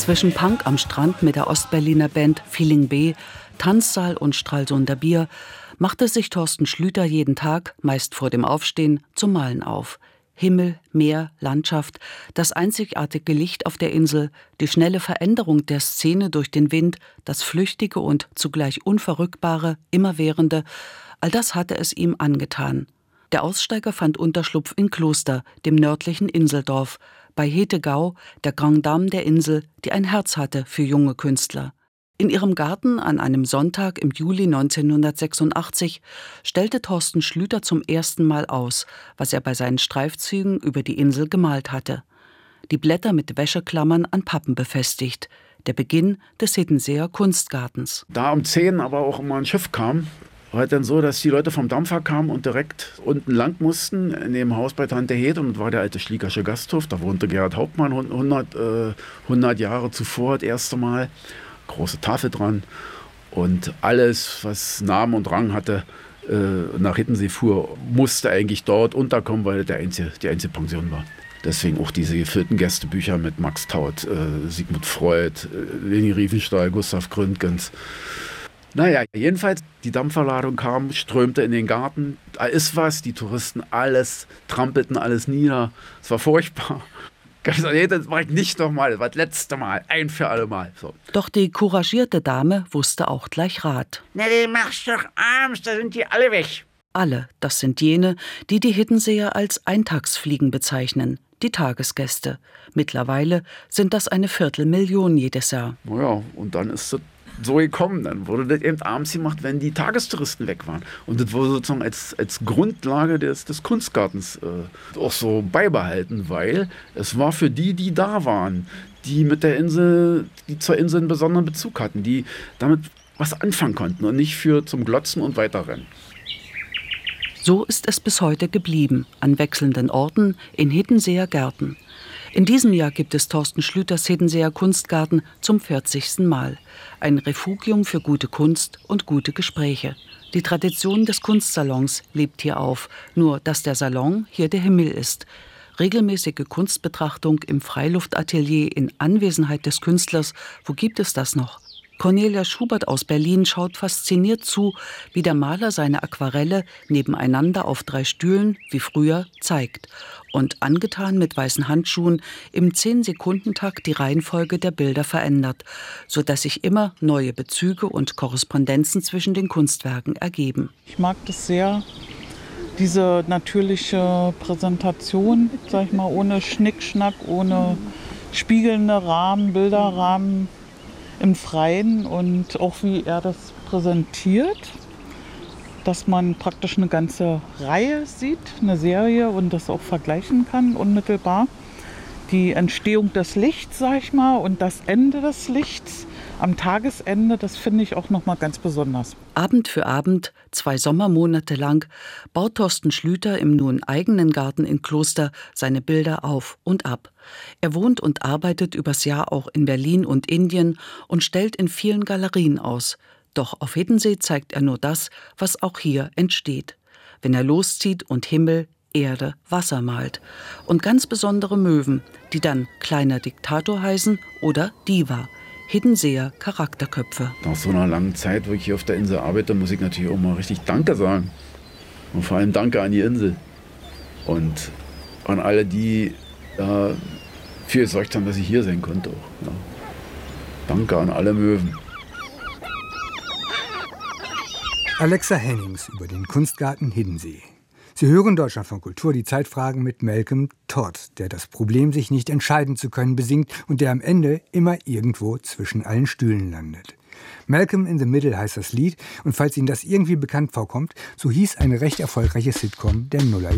Zwischen Punk am Strand mit der Ostberliner Band Feeling B, Tanzsaal und Stralsunder Bier machte sich Thorsten Schlüter jeden Tag, meist vor dem Aufstehen, zum Malen auf. Himmel, Meer, Landschaft, das einzigartige Licht auf der Insel, die schnelle Veränderung der Szene durch den Wind, das Flüchtige und zugleich Unverrückbare, Immerwährende, all das hatte es ihm angetan. Der Aussteiger fand Unterschlupf in Kloster, dem nördlichen Inseldorf, bei Hetegau, der Grande Dame der Insel, die ein Herz hatte für junge Künstler. In ihrem Garten an einem Sonntag im Juli 1986 stellte Thorsten Schlüter zum ersten Mal aus, was er bei seinen Streifzügen über die Insel gemalt hatte. Die Blätter mit Wäscheklammern an Pappen befestigt. Der Beginn des Hiddenseer Kunstgartens. Da um 10 aber auch immer ein Schiff kam, war halt dann so, dass die Leute vom Dampfer kamen und direkt unten lang mussten, in dem Haus bei Tante Hed, und das war der alte Schliegersche Gasthof. Da wohnte Gerhard Hauptmann 100 Jahre zuvor, das erste Mal. Große Tafel dran und alles, was Namen und Rang hatte, nach Hiddensee fuhr, musste eigentlich dort unterkommen, weil die einzige Pension war. Deswegen auch diese gefüllten Gästebücher mit Max Taut, Sigmund Freud, Leni Riefenstahl, Gustav Gründgens. Naja, jedenfalls, die Dampferladung kam, strömte in den Garten. Da ist was, die Touristen, alles, trampelten alles nieder. Es war furchtbar. Ich habe gesagt, nee, das mache ich nicht nochmal, das war das letzte Mal, ein für alle Mal. So. Doch die couragierte Dame wusste auch gleich Rat. Na, den machst du doch abends, da sind die alle weg. Alle, das sind jene, die die Hiddenseer als Eintagsfliegen bezeichnen, die Tagesgäste. Mittlerweile sind das 250.000 jedes Jahr. Naja, und dann ist es so gekommen. Dann wurde das eben abends gemacht, wenn die Tagestouristen weg waren. Und das wurde sozusagen als Grundlage des Kunstgartens auch so beibehalten, weil es war für die, die da waren, die mit der Insel, die zur Insel einen besonderen Bezug hatten, die damit was anfangen konnten und nicht zum Glotzen und Weiterrennen. So ist es bis heute geblieben, an wechselnden Orten in Hiddenseer Gärten. In diesem Jahr gibt es Thorsten Schlüters Hiddenseer Kunstgarten zum 40. Mal. Ein Refugium für gute Kunst und gute Gespräche. Die Tradition des Kunstsalons lebt hier auf, nur dass der Salon hier der Himmel ist. Regelmäßige Kunstbetrachtung im Freiluftatelier in Anwesenheit des Künstlers, wo gibt es das noch? Cornelia Schubert aus Berlin schaut fasziniert zu, wie der Maler seine Aquarelle nebeneinander auf 3 Stühlen, wie früher, zeigt und angetan mit weißen Handschuhen im 10-Sekundentakt die Reihenfolge der Bilder verändert, sodass sich immer neue Bezüge und Korrespondenzen zwischen den Kunstwerken ergeben. Ich mag das sehr, diese natürliche Präsentation, sag ich mal, ohne Schnickschnack, ohne spiegelnde Rahmen, Bilderrahmen. Im Freien und auch wie er das präsentiert, dass man praktisch eine ganze Reihe sieht, eine Serie und das auch vergleichen kann unmittelbar. Die Entstehung des Lichts, sag ich mal, und das Ende des Lichts am Tagesende, das finde ich auch noch mal ganz besonders. Abend für Abend, 2 Sommermonate lang, baut Thorsten Schlüter im nun eigenen Garten in Kloster seine Bilder auf und ab. Er wohnt und arbeitet übers Jahr auch in Berlin und Indien und stellt in vielen Galerien aus. Doch auf Hiddensee zeigt er nur das, was auch hier entsteht. Wenn er loszieht und Himmel, Erde, Wasser malt. Und ganz besondere Möwen, die dann kleiner Diktator heißen oder Diva. Hiddenseer Charakterköpfe. Nach so einer langen Zeit, wo ich hier auf der Insel arbeite, muss ich natürlich auch mal richtig Danke sagen. Und vor allem Danke an die Insel. Und an alle, die viel gesorgt haben, dass ich hier sein konnte. Auch, ja. Danke an alle Möwen. Alexa Hennings über den Kunstgarten Hiddensee. Sie hören Deutschlandfunk Kultur, die Zeitfragen mit Malcolm Todd, der das Problem, sich nicht entscheiden zu können, besingt und der am Ende immer irgendwo zwischen allen Stühlen landet. Malcolm in the Middle heißt das Lied und falls Ihnen das irgendwie bekannt vorkommt, so hieß eine recht erfolgreiche Sitcom der Nuller